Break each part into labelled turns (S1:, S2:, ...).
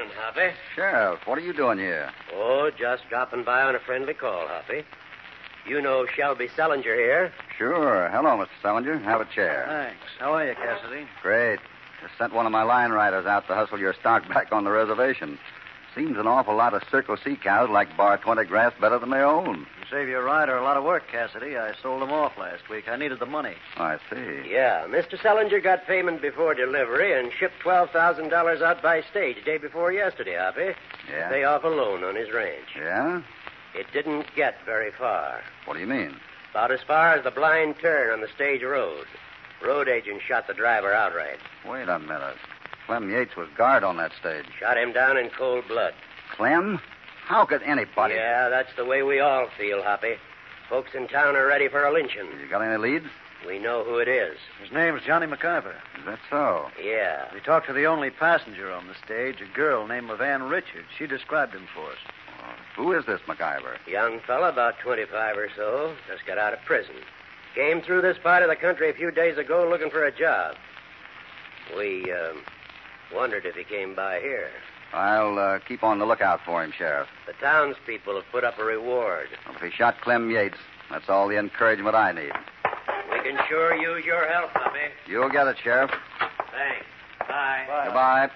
S1: Hoppy.
S2: Sheriff, what are you doing here?
S1: Oh, just dropping by on a friendly call, Hoppy. You know Shelby Sellinger here.
S2: Sure. Hello, Mr. Sellinger. Have a chair.
S3: Thanks. How are you, Cassidy?
S2: Great. Just sent one of my line riders out to hustle your stock back on the reservation. Seems an awful lot of Circle C cows like Bar 20 grass better than they own.
S3: You save your rider a lot of work, Cassidy. I sold them off last week. I needed the money.
S2: I see.
S1: Yeah, Mr. Sellinger got payment before delivery and shipped $12,000 out by stage day before yesterday, Hoppy.
S2: Yeah?
S1: Pay off a loan on his ranch.
S2: Yeah?
S1: It didn't get very far.
S2: What do you mean?
S1: About as far as the blind turn on the stage road. Road agent shot the driver outright.
S2: Wait a minute. Clem Yates was guard on that stage.
S1: Shot him down in cold blood.
S2: Clem? How could anybody...
S1: Yeah, that's the way we all feel, Hoppy. Folks in town are ready for a lynching.
S2: You got any leads?
S1: We know who it is.
S3: His name's Johnny McIver.
S2: Is that so?
S1: Yeah.
S3: We talked to the only passenger on the stage, a girl named LeVanne Richards. She described him for us.
S2: Who is this McIver?
S1: Young fella, about 25 or so. Just got out of prison. Came through this part of the country a few days ago looking for a job. We, wondered if he came by here.
S2: I'll keep on the lookout for him, Sheriff.
S1: The townspeople have put up a reward.
S2: Well, if he shot Clem Yates, that's all the encouragement I need.
S1: We can sure use your help, Hoppy.
S2: You'll get it, Sheriff.
S1: Thanks. Bye.
S2: Goodbye.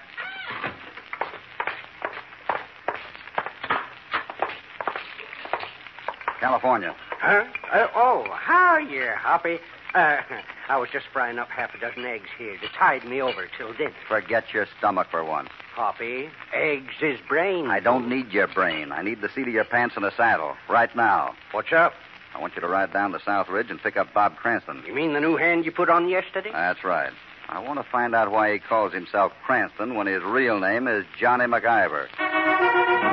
S2: California.
S4: Huh? How are you, Hoppy? I was just frying up half a dozen eggs here to tide me over till dinner.
S2: Forget your stomach for once.
S4: Hoppy, eggs is brain.
S2: I don't need your brain. I need the seat of your pants and a saddle. Right now.
S4: What's up?
S2: I want you to ride down to South Ridge and pick up Bob Cranston.
S4: You mean the new hand you put on yesterday?
S2: That's right. I want to find out why he calls himself Cranston when his real name is Johnny McIver.